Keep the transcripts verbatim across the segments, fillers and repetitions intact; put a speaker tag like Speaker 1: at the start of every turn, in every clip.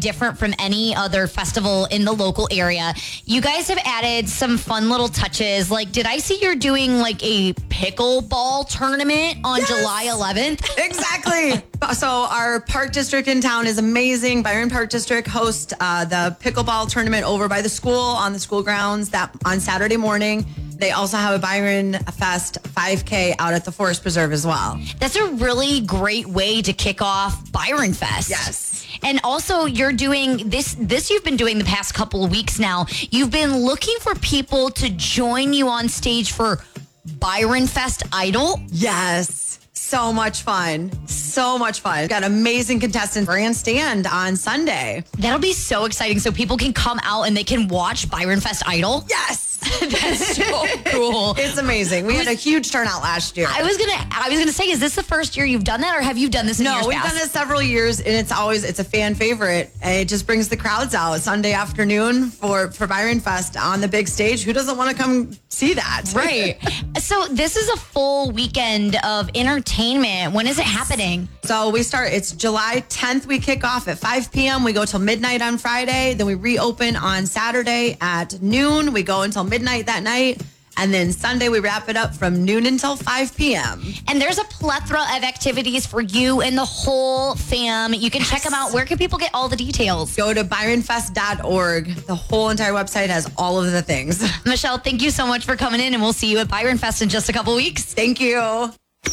Speaker 1: different from any other festival in the local area. You guys have added some fun little touches. Like, did I see you're doing like a pickleball tournament on yes. July eleventh?
Speaker 2: Exactly. So our park district in town is amazing. Byron Park District hosts uh, the pickleball tournament over by the school on the school grounds that on Saturday morning. They also have a Byron Fest five K out at the Forest Preserve as well.
Speaker 1: That's a really great way to kick off Byron Fest.
Speaker 2: Yes.
Speaker 1: And also you're doing this, this you've been doing the past couple of weeks now. You've been looking for people to join you on stage for Byron Fest Idol.
Speaker 2: Yes. So much fun. So much fun. Got amazing contestants. Grandstand on Sunday.
Speaker 1: That'll be so exciting. So people can come out and they can watch Byron Fest Idol.
Speaker 2: Yes.
Speaker 1: That's so cool.
Speaker 2: It's amazing. We was, had a huge turnout last year.
Speaker 1: I was gonna I was gonna say, is this the first year you've done that, or have you done this in
Speaker 2: no,
Speaker 1: years
Speaker 2: No, we've
Speaker 1: past?
Speaker 2: done it several years, and it's always it's a fan favorite. And it just brings the crowds out Sunday afternoon for, for Byron Fest on the big stage. Who doesn't want to come see that?
Speaker 1: Right. So this is a full weekend of entertainment. When is it happening?
Speaker 2: So we start, it's July tenth. We kick off at five p.m. We go till midnight on Friday. Then we reopen on Saturday at noon. We go until midnight that night. And then Sunday, we wrap it up from noon until five p.m.
Speaker 1: And there's a plethora of activities for you and the whole fam. You can yes. check them out. Where can people get all the details?
Speaker 2: Go to byron fest dot org. The whole entire website has all of the things.
Speaker 1: Michelle, thank you so much for coming in, and we'll see you at Byron Fest in just a couple weeks.
Speaker 2: Thank you.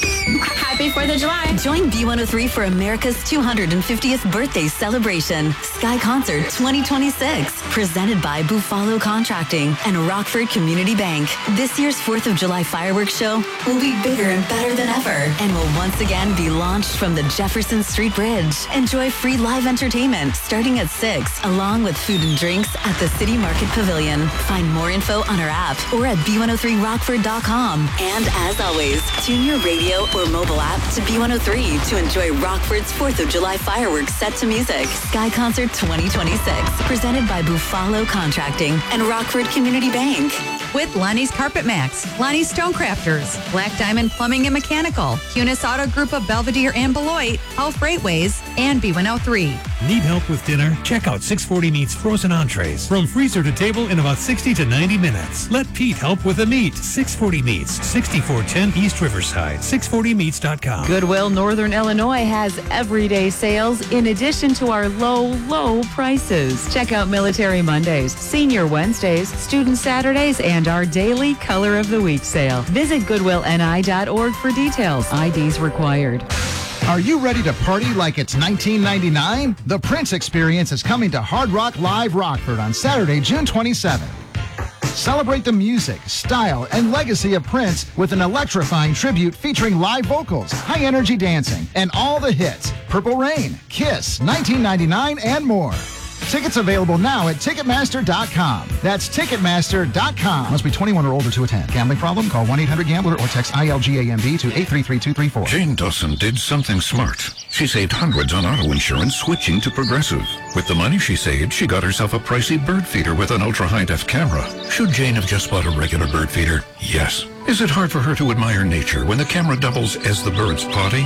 Speaker 3: Happy fourth of July.
Speaker 4: Join B one oh three for America's two hundred fiftieth birthday celebration. Sky Concert twenty twenty-six. Presented by Buffalo Contracting and Rockford Community Bank. This year's fourth of July fireworks show will be bigger and better than ever and will once again be launched from the Jefferson Street Bridge. Enjoy free live entertainment starting at six, along with food and drinks at the City Market Pavilion. Find more info on our app or at b one oh three rockford dot com. And as always, tune your radio or mobile app to B one oh three to enjoy Rockford's fourth of July fireworks set to music. Sky Concert twenty twenty-six, presented by Buffalo Contracting and Rockford Community Bank.
Speaker 5: With Lonnie's Carpet Max, Lonnie's Stonecrafters, Black Diamond Plumbing and Mechanical, Cunis Auto Group of Belvedere and Beloit, Health Freightways, and B one oh three.
Speaker 6: Need help with dinner? Check out six forty Meats Frozen Entrees. From freezer to table in about sixty to ninety minutes. Let Pete help with the meat. six forty Meats, sixty-four ten East Riverside, six forty meats dot com.
Speaker 7: Goodwill Northern Illinois has everyday sales in addition to our low, low prices. Check out Military Mondays, Senior Wednesdays, Student Saturdays, and our daily Color of the Week sale. Visit goodwill n i dot org for details. I Ds required.
Speaker 8: Are you ready to party like it's nineteen ninety-nine? The Prince Experience is coming to Hard Rock Live Rockford on Saturday, June twenty-seventh. Celebrate the music, style, and legacy of Prince with an electrifying tribute featuring live vocals, high-energy dancing, and all the hits, Purple Rain, Kiss, nineteen ninety-nine, and more. Tickets available now at Ticketmaster dot com. That's Ticketmaster dot com. Must be twenty-one or older to attend. Gambling problem? Call one eight hundred gambler or text I L G A M B to eight three three two three four.
Speaker 9: Jane Dawson did something smart. She saved hundreds on auto insurance switching to Progressive. With the money she saved, she got herself a pricey bird feeder with an ultra-high-def camera. Should Jane have just bought a regular bird feeder? Yes. Is it hard for her to admire nature when the camera doubles as the bird's potty?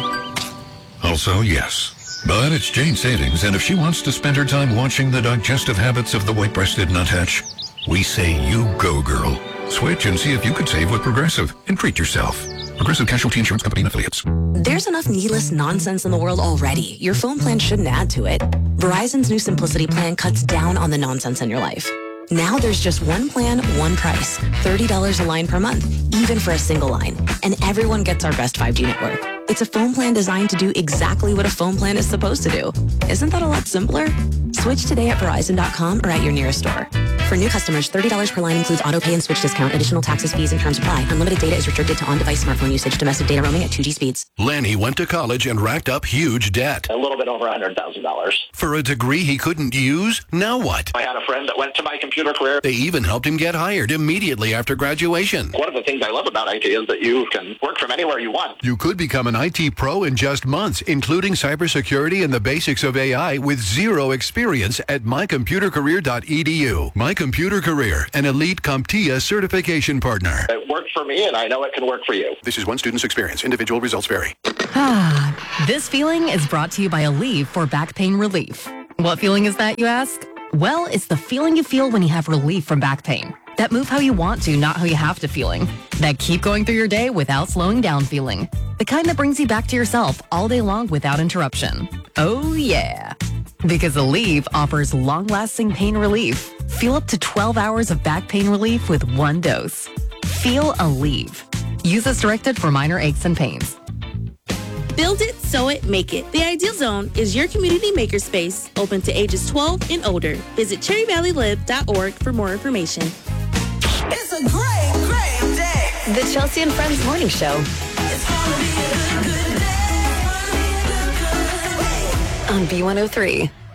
Speaker 9: Also, yes. But it's Jane's savings, and if she wants to spend her time watching the digestive habits of the white-breasted nuthatch, we say you go, girl. Switch and see if you could save with Progressive and treat yourself. Progressive Casualty Insurance Company and Affiliates.
Speaker 4: There's enough needless nonsense in the world already. Your phone plan shouldn't add to it. Verizon's new Simplicity plan cuts down on the nonsense in your life. Now there's just one plan, one price. thirty dollars a line per month, even for a single line. And everyone gets our best five G network. It's a phone plan designed to do exactly what a phone plan is supposed to do. Isn't that a lot simpler? Switch today at Verizon dot com or at your nearest store. For new customers, thirty dollars per line includes auto pay and switch discount. Additional taxes, fees, and terms apply. Unlimited data is restricted to on-device smartphone usage. Domestic data roaming at two G speeds.
Speaker 10: Lanny went to college and racked up huge debt.
Speaker 11: A little bit over one hundred thousand dollars.
Speaker 10: For a degree he couldn't use? Now what?
Speaker 11: I had a friend that went to my computer career.
Speaker 10: They even helped him get hired immediately after graduation.
Speaker 11: One of the things I love about I T is that you can work from anywhere you want.
Speaker 10: You could become an I T pro in just months, including cybersecurity and the basics of A I with zero experience at my computer career dot e d u. My Computer Career, an elite CompTIA certification partner.
Speaker 11: It worked for me, and I know it can work for you.
Speaker 10: This is one student's experience. Individual results vary.
Speaker 5: Ah, this feeling is brought to you by Aleve for back pain relief.
Speaker 12: What feeling is that, you ask? Well, it's the feeling you feel when you have relief from back pain. That move how you want to, not how you have to feeling. That keep going through your day without slowing down feeling. The kind that brings you back to yourself all day long without interruption. Oh, yeah. Because Aleve offers long-lasting pain relief. Feel up to twelve hours of back pain relief with one dose. Feel Aleve. Use as directed for minor aches and pains.
Speaker 13: Build it, sew it, make it. The Ideal Zone is your community makerspace open to ages twelve and older. Visit cherry valley live dot org for more information.
Speaker 14: It's a great, great day.
Speaker 4: The Chelsea and Friends Morning Show.
Speaker 14: It's gonna be a good, good day.
Speaker 4: On B one oh three.